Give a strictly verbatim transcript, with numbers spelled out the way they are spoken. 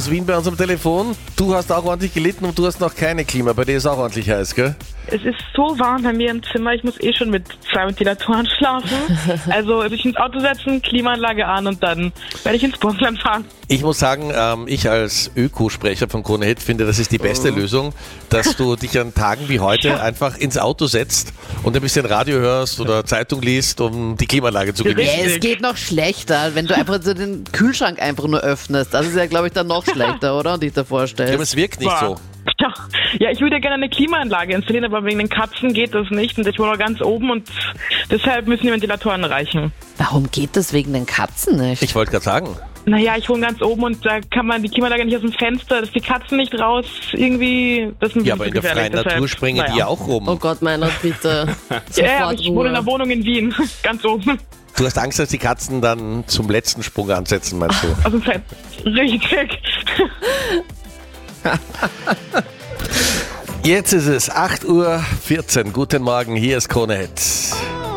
aus Wien bei uns am Telefon. Du hast auch ordentlich gelitten und du hast noch keine Klima. Bei dir ist auch ordentlich heiß, gell? Es ist so warm bei mir im Zimmer, ich muss eh schon mit zwei Ventilatoren schlafen. Also sich ins Auto setzen, Klimaanlage an und dann werde ich ins Burgenland fahren. Ich muss sagen, ähm, ich als Ökosprecher von Krone Hit finde, das ist die beste oh. Lösung, dass du dich an Tagen wie heute ja. einfach ins Auto setzt und ein bisschen Radio hörst oder Zeitung liest, um die Klimaanlage zu genießen. Ja, es geht noch schlechter, wenn du einfach so den Kühlschrank einfach nur öffnest. Das ist ja, glaube ich, dann noch schlechter, oder? Und dich da vorstellst. Ja, aber es wirkt nicht so. Ja, ja, ich würde ja gerne eine Klimaanlage installieren, aber wegen den Katzen geht das nicht und ich wohne noch ganz oben und deshalb müssen die Ventilatoren reichen. Warum geht das wegen den Katzen nicht? Ich wollte gerade sagen. Naja, ich wohne ganz oben und da kann man die Klimaanlage nicht aus dem Fenster, dass die Katzen nicht raus, irgendwie, das ist ein bisschen Ja, aber in der freien deshalb, Natur springen naja. die auch rum. Oh Gott, meiner, bitte. Ja, aber ich wohne in einer Wohnung in Wien, ganz oben. Du hast Angst, dass die Katzen dann zum letzten Sprung ansetzen, meinst du? Aus dem Fenster, richtig. Jetzt ist es acht Uhr vierzehn. Guten Morgen, hier ist Krone Hit.